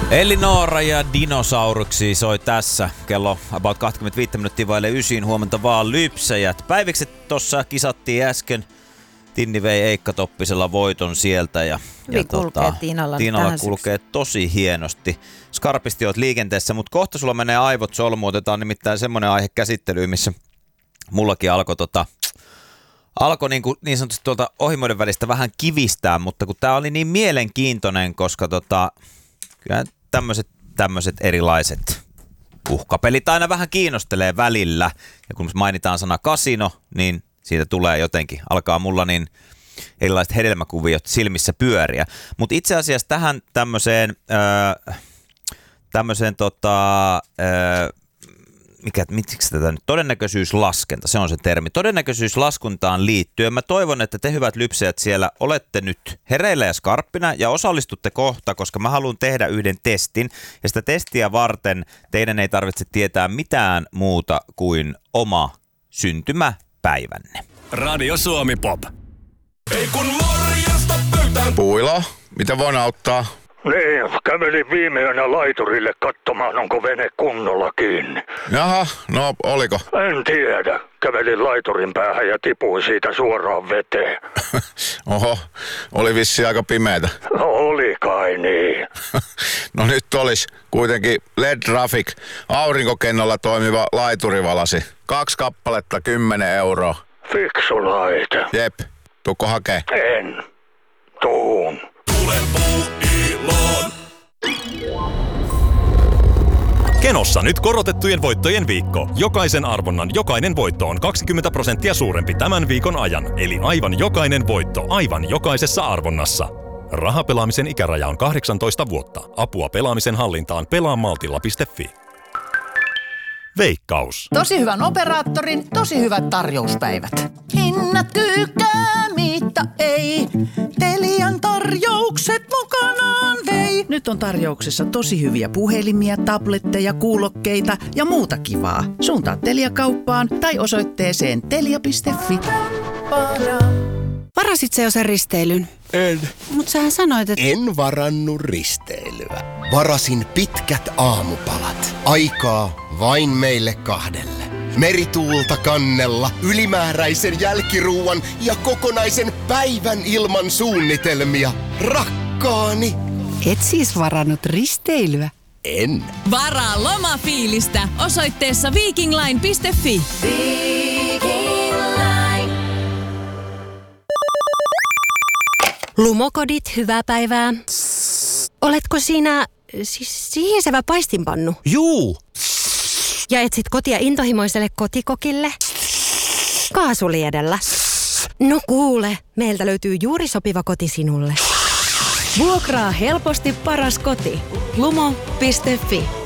Elinora ja Dinosauruksi soi tässä. Kello about 25 minuuttia vaille 9. Huomenta vaan lypsäjät. Päivikset tossa kisattiin äsken. Tinni vei Eikka Toppisella voiton sieltä. Ja kulkee Tiinalla kulkee tosi hienosti. Skarpisti oot liikenteessä, mutta kohta sulla menee aivot solmuun. Otetaan nimittäin semmoinen aihe käsittelyyn, missä mullakin alkoi niin sanotusti tuolta ohimoiden välistä vähän kivistää, mutta kun tää oli niin mielenkiintoinen, koska kyllä tämmöiset erilaiset uhkapelit aina vähän kiinnostelee välillä. Ja kun mainitaan sana kasino, niin siitä tulee jotenkin, alkaa mulla niin erilaiset hedelmäkuviot silmissä pyöriä. Mutta itse asiassa tähän miksi tätä nyt? Todennäköisyyslaskenta, se on se termi. Todennäköisyyslaskuntaan liittyen mä toivon, että te hyvät lypsäjät siellä olette nyt hereillä ja skarppina ja osallistutte kohta, koska mä haluan tehdä yhden testin. Ja sitä testiä varten teidän ei tarvitse tietää mitään muuta kuin oma syntymäpäivänne. Radio Suomi Pop. Ei kun morjesta pöytään. Puilo, mitä voin auttaa? Niin, kävelin viime yönä laiturille katsomaan, onko vene kunnolla kiinni. Jaha, no oliko? En tiedä. Kävelin laiturin päähän ja tipuin siitä suoraan veteen. Oho, oli vissi aika pimeätä. No, oli kai niin. No nyt olisi kuitenkin LED Traffic aurinkokennolla toimiva laiturivalasi. 2 kappaletta 10 €. Fiksu laite. Jep, tuukko hakee? En. Tuun. Tule Puuiloon. Kenossa nyt korotettujen voittojen viikko. Jokaisen arvonnan jokainen voitto on 20% suurempi tämän viikon ajan. Eli aivan jokainen voitto aivan jokaisessa arvonnassa. Rahapelaamisen ikäraja on 18 vuotta. Apua pelaamisen hallintaan pelaamaltilla.fi. Veikkaus. Tosi hyvän operaattorin, tosi hyvät tarjouspäivät. Hinnat kyykää, mitä ei. Telian tarjoukset mukanaan vei. Nyt on tarjouksessa tosi hyviä puhelimia, tabletteja, kuulokkeita ja muuta kivaa. Suuntaa Telia-kauppaan tai osoitteeseen telia.fi. Varasit sä jo sen risteilyn? En. Mut sähän sanoit, että... En varannut risteilyä. Varasin pitkät aamupalat. Aikaa vain meille 2. Merituulta kannella, ylimääräisen jälkiruuan ja kokonaisen päivän ilman suunnitelmia. Rakkaani! Et siis varannut risteilyä? En. Varaa lomafiilistä osoitteessa vikingline.fi. Lumokodit, hyvää päivää. Oletko siinä sihisevä paistinpannu? Juu. Ja etsit kotia intohimoiselle kotikokille? Kaasuliedellä. No kuule, meiltä löytyy juuri sopiva koti sinulle. Vuokraa helposti paras koti. Lumo.fi.